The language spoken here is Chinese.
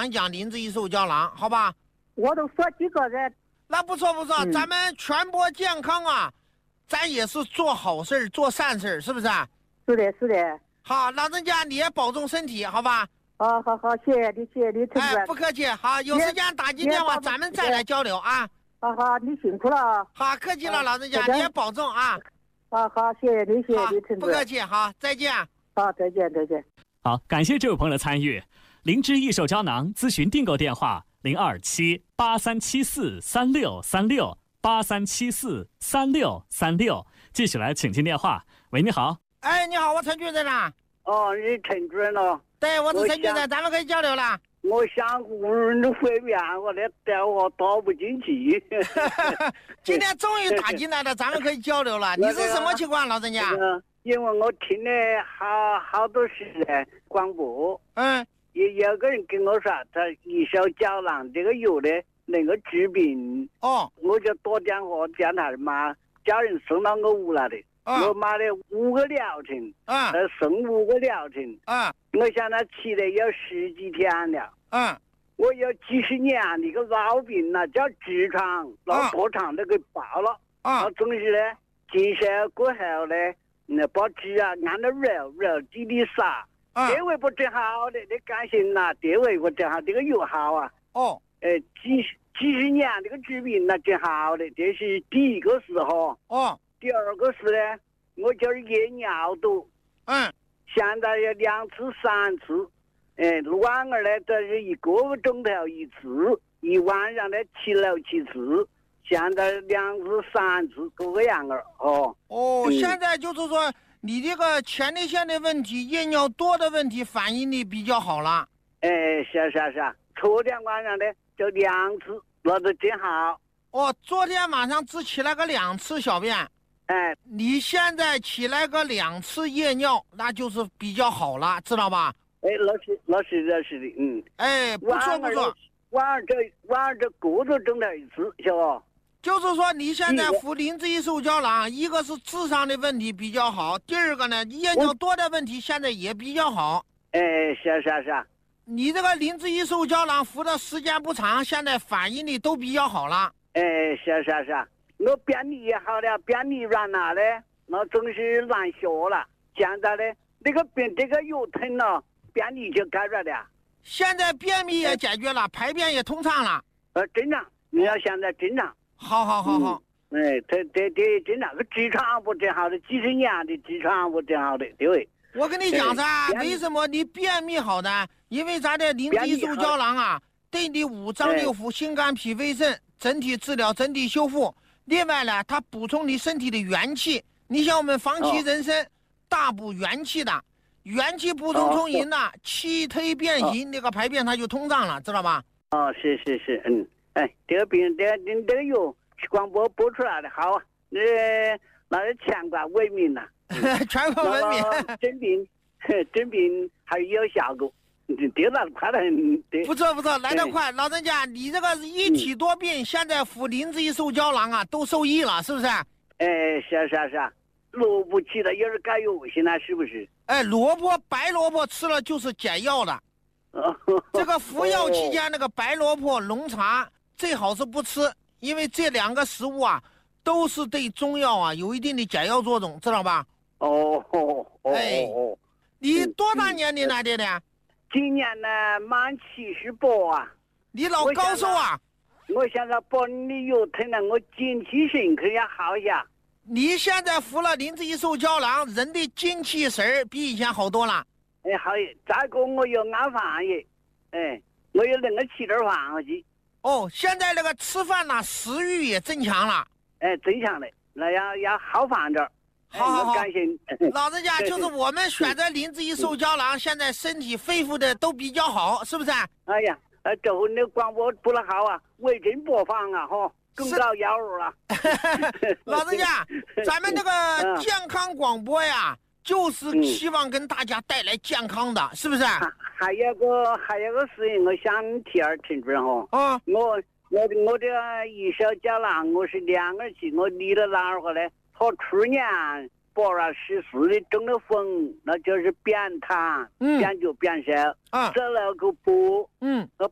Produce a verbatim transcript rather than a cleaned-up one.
讲一讲灵芝益寿胶囊，好吧？ 我都说几个人。 那不错不错， 嗯、 咱们传播健康啊，咱也是做好事做善事，是不是？ 是的，是的。 好，老人家你也保重身体，好吧？ 好好好，谢谢你，谢谢你，陈主任。 哎，不客气。好，有时间打进电话，咱们再来交流啊。 好好，你辛苦了。 好，客气了，老人家，你也保重啊。 好好，谢谢你，谢谢你，陈主任。 不客气，好，再见。 好，再见，再见。 好，感谢这位朋友的参与。灵芝益寿胶囊咨询订购电话：零二七八三七四三六三六八三七四三六三六。继续来请进电话。喂，你好。 哎，你好，我陈主任呐。 哦，你陈主任了。 对，我是陈主任，咱们可以交流了。 我想无人的会面，我的电话打不进去。 今天终于打进来了，咱们可以交流了。你是什么情况，老人家？ 因为我听了好好多时的广播， 嗯， 也有个人跟我说，他益寿胶囊这个药呢能够治病。 哦， 我就打电话叫他妈叫人送到我屋来的。 嗯、 我买了五个疗程， 嗯， 送五个疗程， 嗯， 我想他吃了有十几天了， 嗯， 我有几十年那个老病了，叫痔疮，脑破肠都给爆了， 啊、 嗯，总是呢，进食过后呢，那把痔啊按到肉肉地里撒， 嗯， 这回不正好的，你感心呐，这回不正好这个药好啊， 哦， 呃，几几十年这个治病那正好的，这是第一个时候， 哦。 第二个是呢，我就是夜尿多， 嗯， 现在要两次三次，哎，晚儿呢都是一个钟头一次，一晚上呢七六七次，现在两次三次这个样儿哦。 哦、 嗯， 现在就是说你这个前列腺的问题、夜尿多的问题反应的比较好了。 哎，是是是，昨天晚上呢就两次，那就正好。 哦，昨天晚上只起来个两次小便。 哎， 你现在起来个两次夜尿，那就是比较好了，知道吧？ 哎，那是那是那是的，嗯。 哎，不错不错。 晚上这晚上这个多钟头一次，晓得吧？ 就是说你现在服灵芝益寿胶囊，一个是智商的问题比较好，第二个呢，夜尿多的问题现在也比较好。 哎，是是是。 你这个灵芝益寿胶囊服的时间不长，现在反应的都比较好了。 哎，是是是。我便秘也好了，便秘软了呢，那总是乱下了。现在呢，那个病这个药疼了，便秘就改了的。 现在便秘也解决了，排便也通畅了。 呃，正常，你要现在正常。 好好好好。 嗯、哎，这这这正常，个痔疮不正好的，几十年的痔疮不正好的，对不对？ 我跟你讲噻，为什么你便秘好呢？因为咱的灵芝益寿胶囊啊，对你五脏六腑、心肝脾肺肾整体治疗、整体修复。另外呢，它补充你身体的元气。你像我们方气人参，哦、大补元气的，元气补充充盈了，哦、气推变形，哦、那个排便它就通畅了，知道吧？ 哦，是是是，嗯，哎，这个病，这这这个药广播播出来的好啊，那那是全国闻名了， 全国闻名， 诊病，诊病还有效果。得了快了， 不错不错，来得快。老人家，你这个一体多病，嗯、现在服灵芝益寿胶囊啊，都受益了，是不是？ 哎，是是是，萝卜吃了也是改药，现在是不是？ 哎，萝卜白萝卜吃了就是解药的。 哦、 这个服药期间，那个白萝卜、龙茶最好是不吃，因为这两个食物啊，都是对中药啊有一定的解药作用，知道吧？ 哦哦哦。 哎，你多大年龄来的呢？ 今年呢满七十八啊， 你老高寿啊！ 我现在把你的药吞了，我精气神可以好一下。 你现在服了灵芝益寿胶囊，人的精气神比以前好多了。 哎，好耶！再个我又安饭耶，哎，我又能够吃点饭回去。 哦，现在那个吃饭呢，食欲也增强了。 哎，增强的，那要要好饭点儿。 好好好， 感谢老人家，就是我们选择灵芝益寿胶囊，现在身体恢复的都比较好，是不是？ 哎呀，呃，这回那广播播得好啊，为真播放啊，哈，更高幺二了。 老人家，咱们这个健康广播呀，就是希望跟大家带来健康的，是不是？ 还还有个还有个事情，我想提二陈主任哈。 啊， 我我我这个益寿胶囊，我是两个期，我离了哪儿个呢？他去年八月十四的中了风，那就是扁瘫， 嗯， 扁就扁瘦， 啊， 走了个坡， 嗯， 我